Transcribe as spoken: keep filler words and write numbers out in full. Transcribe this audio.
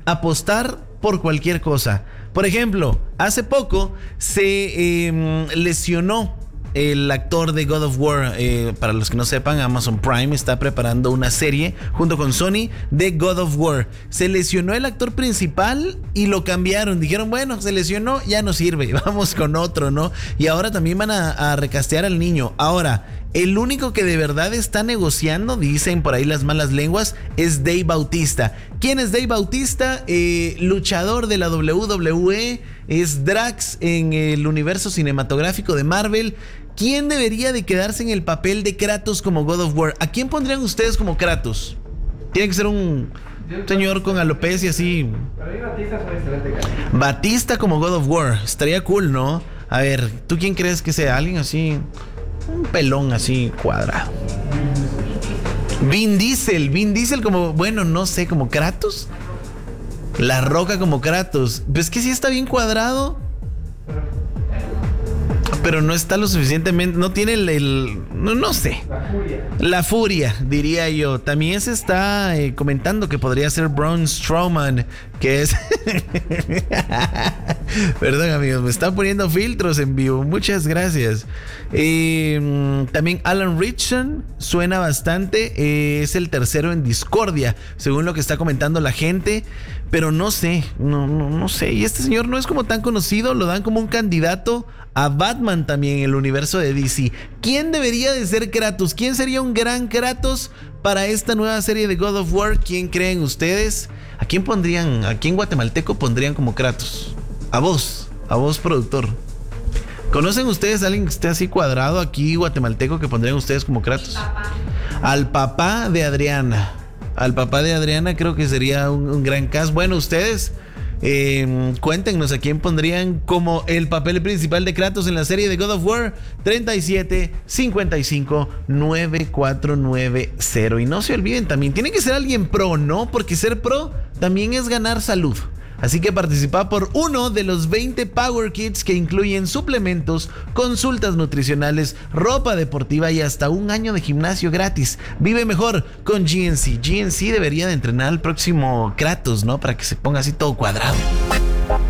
apostar por cualquier cosa. Por ejemplo, hace poco se eh, lesionó el actor de God of War. Eh, para los que no sepan, Amazon Prime está preparando una serie junto con Sony de God of War. Se lesionó el actor principal y lo cambiaron. Dijeron, bueno, se lesionó, ya no sirve, vamos con otro, ¿no? Y ahora también van a, a recastear al niño. Ahora, el único que de verdad está negociando, dicen por ahí las malas lenguas, es Dave Bautista. ¿Quién es Dave Bautista? Eh, luchador de la doble u doble u E, es Drax en el universo cinematográfico de Marvel. ¿Quién debería de quedarse en el papel de Kratos como God of War? ¿A quién pondrían ustedes como Kratos? Tiene que ser un señor con alopecia así. Para mí Batista es un excelente cara. Batista como God of War. Estaría cool, ¿no? A ver, ¿tú quién crees que sea? Alguien así, un pelón así cuadrado. Vin Diesel. Vin Diesel como, bueno, no sé, como Kratos. La Roca como Kratos. Pues que sí está bien cuadrado, pero no está lo suficientemente, no tiene el, el no, no sé. La furia. La furia, diría yo. También se está eh, comentando que podría ser Braun Strowman, que es... Perdón, amigos, me están poniendo filtros en vivo. Muchas gracias. Eh, también Alan Ritchson suena bastante. Eh, es el tercero en Discordia, según lo que está comentando la gente. Pero no sé, no, no, no sé. Y este señor no es como tan conocido. Lo dan como un candidato a Batman también en el universo de D C. ¿Quién debería de ser Kratos? ¿Quién sería un gran Kratos para esta nueva serie de God of War? ¿Quién creen ustedes? ¿A quién pondrían, a quién guatemalteco pondrían como Kratos? A vos, a vos productor. ¿Conocen ustedes a alguien que esté así cuadrado aquí guatemalteco que pondrían ustedes como Kratos? Papá. Al papá de Adriana. Al papá de Adriana creo que sería un, un gran cast. Bueno, ustedes... Eh, cuéntenos a quién pondrían como el papel principal de Kratos en la serie de God of War. Treinta y siete, cincuenta y cinco, noventa y cuatro noventa. Y no se olviden, también tiene que ser alguien pro, ¿no? Porque ser pro también es ganar salud. Así que participa por uno de los veinte Power Kits que incluyen suplementos, consultas nutricionales, ropa deportiva y hasta un año de gimnasio gratis. Vive mejor con G N C. G N C debería de entrenar al próximo Kratos, ¿no? Para que se ponga así todo cuadrado.